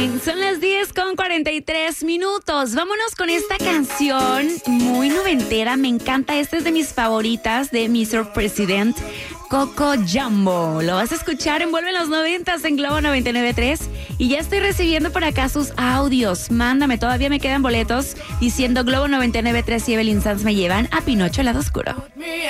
Son las 10:43. Vámonos con esta canción muy noventera. Me encanta. Esta es de mis favoritas de Mr. President, Coco Jumbo. Lo vas a escuchar en Vuelve en los 90s en Globo 99.3. Y ya estoy recibiendo por acá sus audios. Mándame, todavía me quedan boletos diciendo Globo 99.3 y Evelyn Sanz me llevan a Pinocho Lado Oscuro.